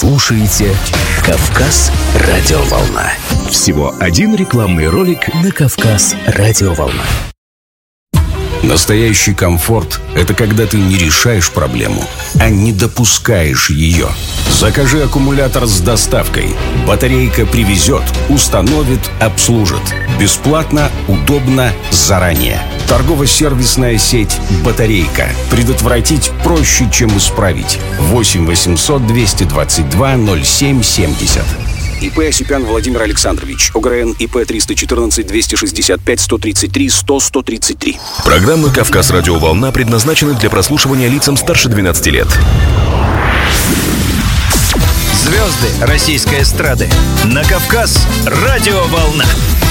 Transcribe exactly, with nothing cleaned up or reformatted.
слушаете «Кавказ Радиоволна». Всего один рекламный ролик на «Кавказ Радиоволна». Настоящий комфорт – это когда ты не решаешь проблему, а не допускаешь ее. Закажи аккумулятор с доставкой. Батарейка привезет, установит, обслужит. Бесплатно, удобно, заранее. Торгово-сервисная сеть «Батарейка». Предотвратить проще, чем исправить. восемь восемьсот двести двадцать два ноль семь семьдесят. ИП Осипян Владимир Александрович. ОГРН ИП триста четырнадцать двести шестьдесят пять сто тридцать три сто сто тридцать три. Программа «Кавказ Радиоволна» предназначена для прослушивания лицам старше двенадцати лет. Звезды российской эстрады на «Кавказ Радиоволна».